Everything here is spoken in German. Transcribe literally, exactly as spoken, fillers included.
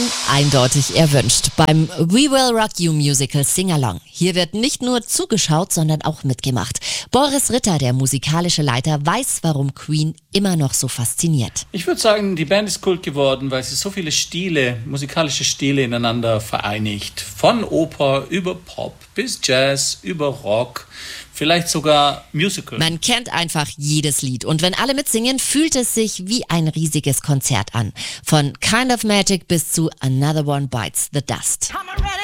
Eindeutig erwünscht beim We Will Rock You Musical Sing-Along. Hier wird nicht nur zugeschaut, sondern auch mitgemacht. Boris Ritter, der musikalische Leiter, weiß, warum Queen immer noch so fasziniert. Ich würde sagen, die Band ist Kult geworden, weil sie so viele Stile, musikalische Stile ineinander vereinigt. Von Oper über Pop bis Jazz, über Rock, vielleicht sogar Musical. Man kennt einfach jedes Lied und wenn alle mitsingen, fühlt es sich wie ein riesiges Konzert an. Von Kind of Magic bis zu Another One Bites the Dust.